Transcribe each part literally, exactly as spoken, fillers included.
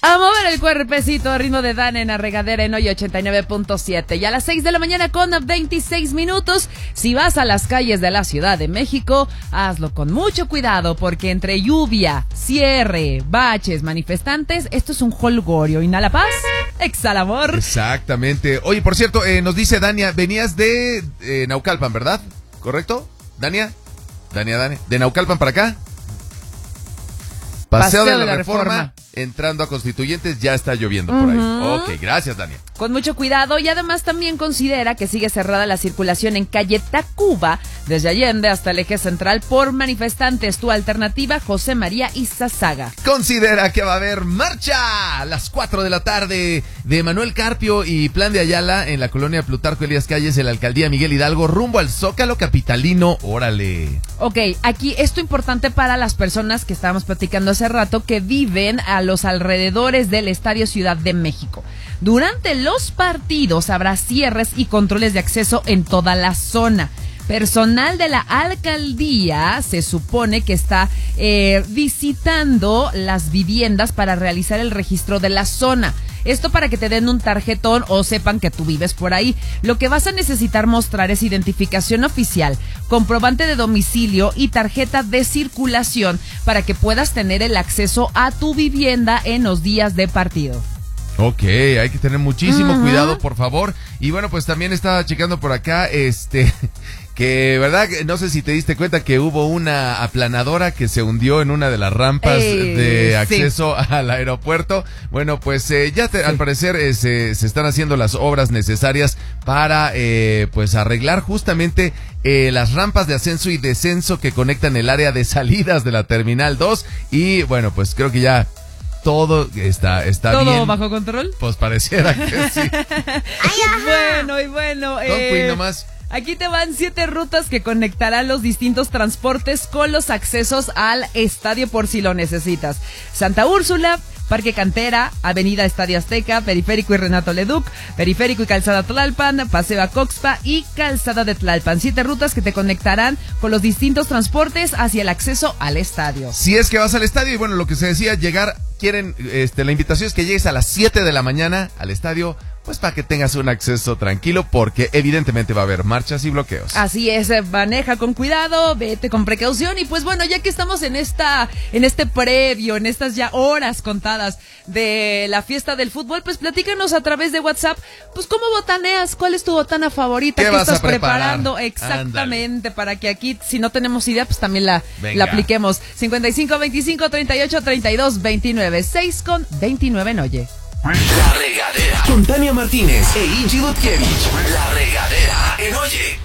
A mover el cuerpecito a ritmo de Dan en la regadera en hoy ochenta y nueve punto siete. Y a las seis de la mañana con veintiséis minutos, si vas a las calles de la Ciudad de México, hazlo con mucho cuidado porque entre lluvia, cierre, baches, manifestantes, esto es un holgorio. Inhala paz, exhala amor. Exactamente. Oye, por cierto, eh, nos dice Dania, venías de eh, Naucalpan, ¿verdad? ¿Correcto? ¿Dania? Dania, Dania. ¿De Naucalpan para acá? Paseo, Paseo de, la de la Reforma, Reforma, entrando a Constituyentes, ya está lloviendo uh-huh. por ahí. Ok, gracias, Dania. Con mucho cuidado y además también considera que sigue cerrada la circulación en calle Tacuba, desde Allende hasta el eje central por manifestantes. Tu alternativa, José María Izazaga. Considera que va a haber marcha a las cuatro de la tarde de Manuel Carpio y Plan de Ayala en la colonia Plutarco Elías Calles, en la alcaldía Miguel Hidalgo, rumbo al Zócalo capitalino. Órale. Ok, aquí esto importante para las personas que estábamos platicando hace rato que viven a los alrededores del Estadio Ciudad de México. Durante los partidos habrá cierres y controles de acceso en toda la zona. Personal de la alcaldía se supone que está eh, visitando las viviendas para realizar el registro de la zona. Esto para que te den un tarjetón o sepan que tú vives por ahí. Lo que vas a necesitar mostrar es identificación oficial, comprobante de domicilio y tarjeta de circulación para que puedas tener el acceso a tu vivienda en los días de partido. Ok, hay que tener muchísimo uh-huh. cuidado, por favor. Y bueno, pues también estaba checando por acá, este, que, ¿verdad? No sé si te diste cuenta que hubo una aplanadora que se hundió en una de las rampas Ey, de acceso sí. al aeropuerto. Bueno, pues eh, ya te, sí. al parecer eh, se, se están haciendo las obras necesarias para, eh, pues arreglar justamente eh, las rampas de ascenso y descenso que conectan el área de salidas de la Terminal dos. Y bueno, pues creo que ya todo está, está ¿Todo bien. ¿Todo bajo control? Pues pareciera que sí. Y bueno, y bueno. Don eh, Queen nomás. Aquí te van siete rutas que conectarán los distintos transportes con los accesos al estadio por si lo necesitas. Santa Úrsula, Parque Cantera, Avenida Estadio Azteca, Periférico y Renato Leduc, Periférico y Calzada Tlalpan, Paseo a Coxpa y Calzada de Tlalpan. Siete rutas que te conectarán con los distintos transportes hacia el acceso al estadio. Si es que vas al estadio, y bueno, lo que se decía, llegar, quieren, este, la invitación es que llegues a las siete de la mañana al estadio, pues para que tengas un acceso tranquilo, porque evidentemente va a haber marchas y bloqueos. Así es, maneja con cuidado, vete con precaución. Y pues bueno, ya que estamos en esta, en este previo, en estas ya horas contadas de la fiesta del fútbol, pues platícanos a través de WhatsApp, pues cómo botaneas, cuál es tu botana favorita, qué, ¿Qué vas estás a preparar? preparando exactamente. Ándale. Para que aquí, si no tenemos idea, pues también la, Venga. la apliquemos. cincuenta y cinco, veinticinco, treinta y ocho, treinta y dos, veintinueve, seis con veintinueve en Oye. La Regadera con Tania Martínez e Ingy Dutkiewicz. La Regadera en Oye.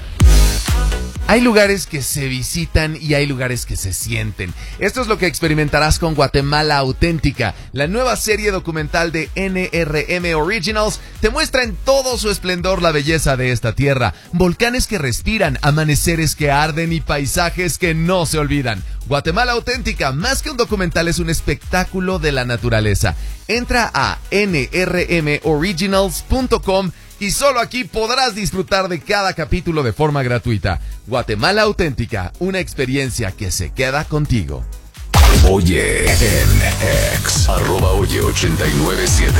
Hay lugares que se visitan y hay lugares que se sienten. Esto es lo que experimentarás con Guatemala Auténtica. La nueva serie documental de N R M Originals te muestra en todo su esplendor la belleza de esta tierra. Volcanes que respiran, amaneceres que arden y paisajes que no se olvidan. Guatemala Auténtica, más que un documental, es un espectáculo de la naturaleza. Entra a N R M originals punto com y solo aquí podrás disfrutar de cada capítulo de forma gratuita. Guatemala Auténtica, una experiencia que se queda contigo. Oye en X, arroba Oye ochenta y nueve siete.